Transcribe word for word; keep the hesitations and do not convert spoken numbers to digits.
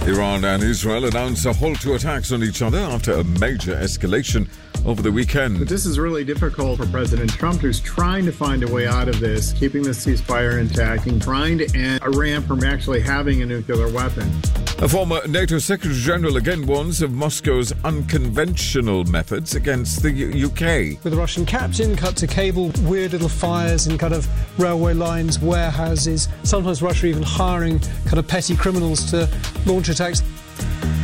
Iran and Israel announce a halt to attacks on each other after a major escalation over the weekend. But this is really difficult for President Trump, who's trying to find a way out of this, keeping the ceasefire intact and trying to end Iran from actually having a nuclear weapon. A former NATO Secretary General again warns of Moscow's unconventional methods against the U- UK. With a Russian captain cut to cable, weird little fires in kind of railway lines, warehouses, sometimes Russia even hiring kind of petty criminals to launch attacks.